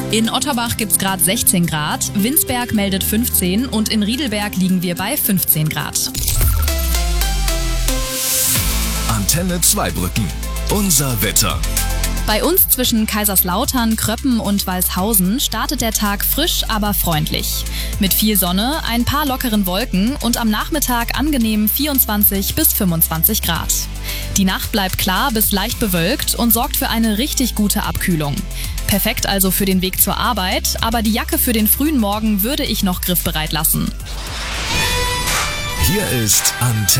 In Otterbach gibt's gerade 16 Grad, Winsberg meldet 15 und in Riedelberg liegen wir bei 15 Grad. Antenne Zweibrücken. Unser Wetter. Bei uns zwischen Kaiserslautern, Kröppen und Walshausen startet der Tag frisch, aber freundlich. Mit viel Sonne, ein paar lockeren Wolken und am Nachmittag angenehm 24 bis 25 Grad. Die Nacht bleibt klar bis leicht bewölkt und sorgt für eine richtig gute Abkühlung. Perfekt also für den Weg zur Arbeit, aber die Jacke für den frühen Morgen würde ich noch griffbereit lassen. Hier ist Antenne.